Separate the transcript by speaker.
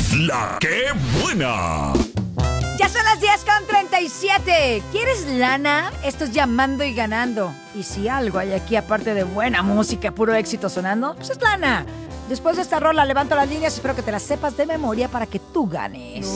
Speaker 1: La que buena.
Speaker 2: Ya son las 10:37. ¿Quieres lana? Esto es llamando y ganando. Y si algo hay aquí aparte de buena música, puro éxito sonando, pues es lana. Después de esta rola levanto las líneas y espero que te las sepas de memoria para que tú ganes.